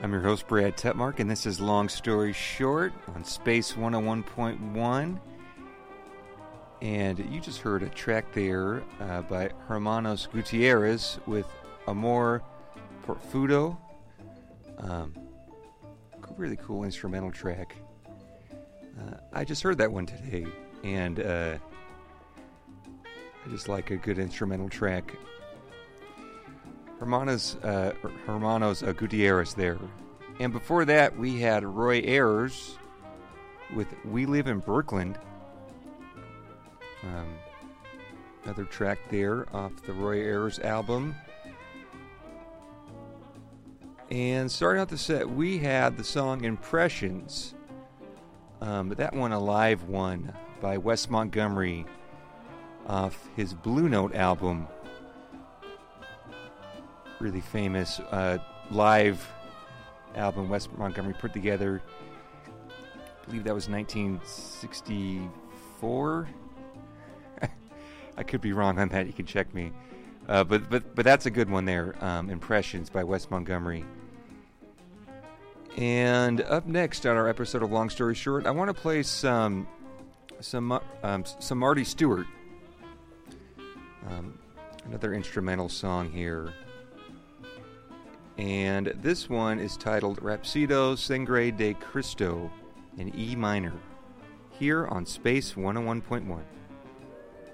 I'm your host, Brad Tetmark, and this is Long Story Short on Space 101.1. And you just heard a track there by Hermanos Gutierrez with Amor por Fudo. Really cool instrumental track. I just heard that one today, and I just like a good instrumental track. Hermanos Gutierrez there. And before that, we had Roy Ayers with We Live in Brooklyn. Another track there off the Roy Ayers album. And starting out the set, we had the song Impressions. But that one, a live one by Wes Montgomery off his Blue Note album. Really famous live album Wes Montgomery put together. I believe that was 1964. I could be wrong on that. You can check me. But that's a good one there. Impressions by Wes Montgomery. And up next on our episode of Long Story Short, I want to play some Marty Stuart. Another instrumental song here. And this one is titled Rhapsody Sangre de Cristo in E minor, here on Space 101.1.